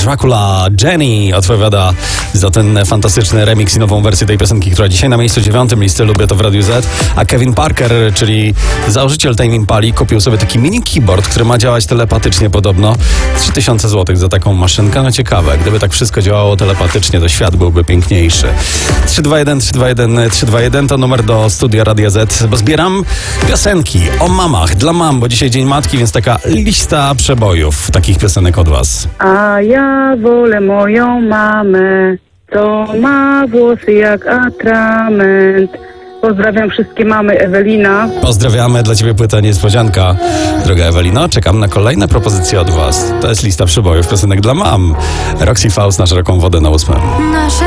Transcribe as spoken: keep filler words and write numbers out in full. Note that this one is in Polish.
Dracula. Jenny odpowiada za ten fantastyczny remix i nową wersję tej piosenki, która dzisiaj na miejscu dziewiątym listy Lubię to w Radiu Z. A Kevin Parker, czyli założyciel Tame Impali, kupił sobie taki mini keyboard, który ma działać telepatycznie podobno. trzy tysiące złotych za taką maszynkę. No ciekawe, gdyby tak wszystko działało telepatycznie, to świat byłby piękniejszy. trzy dwa jeden, trzy dwa jeden, trzy dwa jeden to numer do studia Radia Z, bo zbieram piosenki o mamach, dla mam, bo dzisiaj Dzień Matki, więc taka lista przebojów takich piosenek od was. A ja wolę moją mamę, co ma włosy jak atrament. Pozdrawiam wszystkie mamy, Ewelina. Pozdrawiamy, dla ciebie płyta niespodzianka, droga Ewelino. Czekam na kolejne propozycje od was. To jest lista przebojów piosenek dla mam. Roxy Faust na szeroką wodę na ósmym.